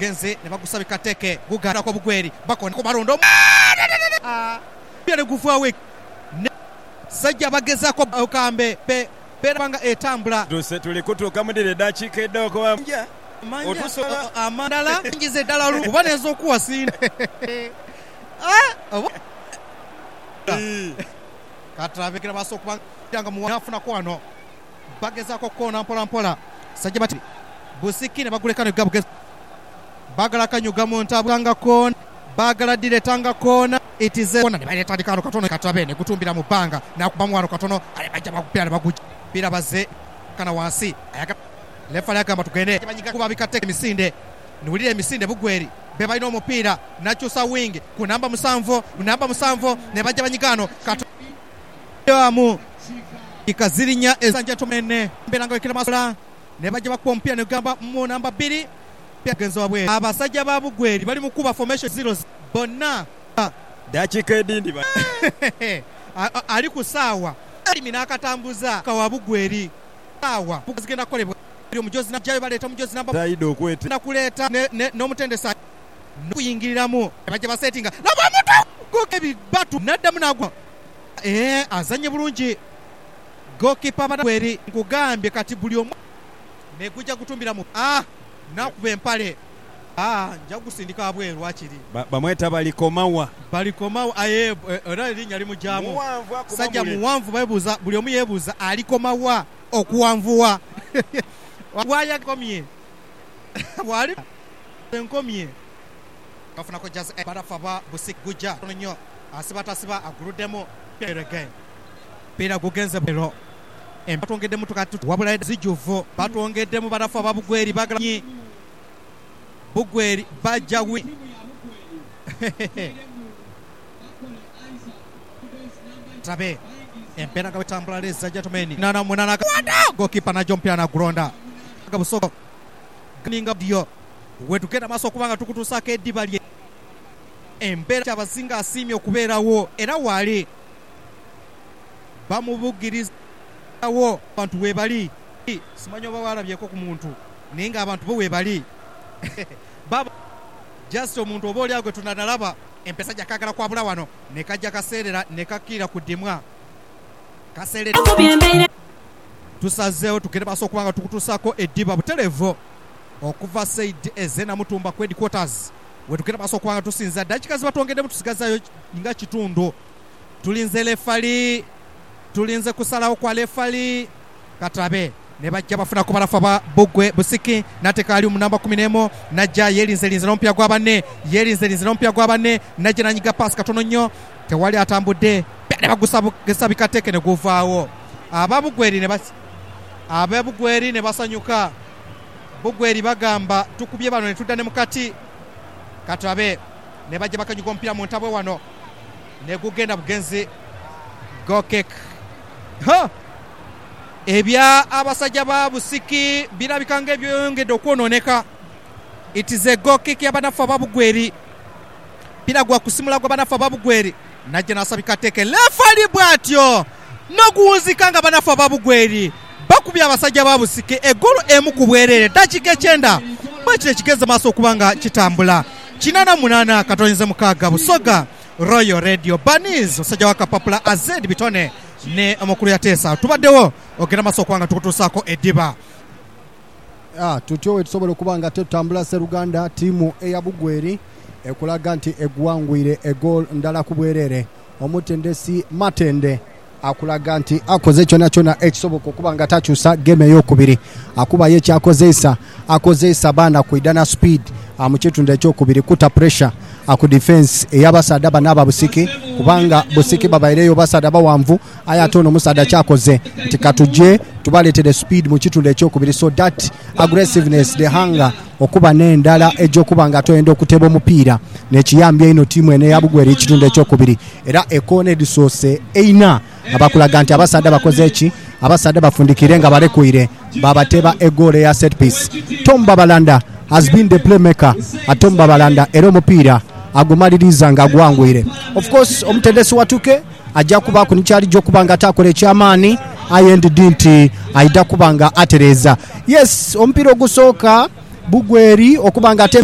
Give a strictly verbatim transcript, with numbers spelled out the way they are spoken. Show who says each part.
Speaker 1: bugenze ne bagusabika teke gugana ko bugweri bakona ko marondo ah bire gufuawe sajja bageza ko okambe pe peranga etambula
Speaker 2: dose tulikutuka mudire dakika edoko wanja
Speaker 1: otusola amandala ngize dala lu kubanezo okuwa sinde ah katravekera basokubanga tanga muwafuna kwano bageza ko kona mpola mpola sajja bati Busiki ne bagulekana gabugeza bagala kanyuga montabanga kona bagala dire tanga kona itize kona ne baleta dikano katono katabene kutumbira mu banga na kubamwano katono ale bajja bakupira baguji pira baze kana wansi ayaka lefa yaka matugende banyiga kubabika teke misinde nulire emisinde bugweri beba ino mupira nachusa wing ku namba musanvo namba musanvo ne bajja banyigano kato yamu ikazirinya ezanja tomene mbelanga kila masala ne bajja bakompia ne gamba mu namba two pia genzo wabwe abasajja babugweri bali mukuba formation zero bonna
Speaker 2: dakika edindi ba
Speaker 1: ali kusawa ali minakatambuza kawabugweri sawa bugazigenda kolebwa omujozi na jayo baleta omujozi namba
Speaker 2: taido okwete
Speaker 1: na kuleta ne nomutendesa kuyingiriramu bajja basettinga laba mutu gokebi batu naddamu nagwa eh azanye bulungi gokipa badweri nkugambye kati buli omu ne kujja kutumbira mu ah nakuba empale ah nja kusindika abweru akiri
Speaker 2: bamweta balikomawa
Speaker 1: balikomawa aye era linya limu jamu sajja muwanvu babuza buli omu yebuza alikomawa okuwanvuwa waya komye wali enkomye kafuna ko jazz barafa ba Busiki guja tonyo asibata siba agurudemo perege pera gugenze bero empatongedemu tukatu wabula zijuvo batongedemu barafa babugweri bagalanyi bugweri bajawi tabe empera ka tambula leza jatomeni nana munana gokipa na jompia na gronda kabusoko ninga dio wetukenda maso kubanga tukutusaka edibalye empera kyabasinga asimye okubeerawo era wali bamubugiriza wo abantu webali simanyo bawalabyeko ku muntu ninga abantu bo webali baba just omuntu oboli agwe tunadalaba empesa jakagala kwa bula wano nekajja kaserera nekakira kudimwa kaserera tusazeo tukere baso kubanga tukutusako ediba butelevo okuva said ezena mutumba ku headquarters wetukere baso kubanga tusinza dakikazi batongede mutusigazayo inga kitundu tulinze lefali tulinze kusalawo kwa lefali katabe ne bajja bafuna ko barafa ba Bugwe Busiki natekali mu namba kumi n'emu najja yerinze linze nompya gwa bane yerinze linze nompya gwa bane najja nanyiga pass katono nnyo tewali atambudde bale bagusabu gesabika teke ne guvaawo ababugweri ne basi ababugweri ne basanyuka Bugweri bagamba tukubye bano ne tudane mukati katabe ne bajja bakanyuka ompira mu ntabwe wano ne gugenda bugenzi go kick ha ebya abasajja ba Busiki birabikanga ebyo yongedde okwononeka. It is a go kick yabanafa babugweri biragwa kusimula gwa banafa babugweri najja nasabika teke lefali bwatyo noguwuzikanga banafa babugweri bakubya abasajja ba Busiki egolo emu kubwerere dakika ekyenda bakire kigeze maaso okubanga kitambula kinana munana katonze mukaga Busoga Royal Radio Baniz osajja wa Kapapula Azed Bitone ne amakuru ya tesa tubaddewo ogera maso kwanga tukutusako ediba
Speaker 3: ah tutyowe tusobole okubanga tetambula Seruganda timu eya Bugweri ekulaga nti egwangwire egol ndala kubwerere omutendesi Matende akulaga nti akoze kyona kyona ekisoboka okubanga takyusa game ey'okubiri akuba ye kyakozeesa akozeesa bana kuidana speed amukitunde ekyokubiri kuta pressure aku defense eyabasada banaba Busiki kubanga Busiki babaireyo basada bawanvu ayatono musada kyakoze nti katuje tubaletere speed mu kitunde ekyokubiri so that aggressiveness the hunger okuba n'endala ejjo kubanga toyenda okuteba omupiira nekiyambye ino timu ene ya Bugweri ekitunde ekyokubiri era ekone disose eina abakulaga nti abasada bakoze eki abasada bafundikire nga balekuire babateba egole ya set piece. Tomba Balanda has been the playmaker atomba Balanda era omupiira agumaliriza nga gwangwire. Of course omutendesi watuke ajja kuba ku nikyali jjo kubanga takola ekyamaani ayendi dinti aida kubanga atereza. Yes omupiira ogusooka Bugweri okubanga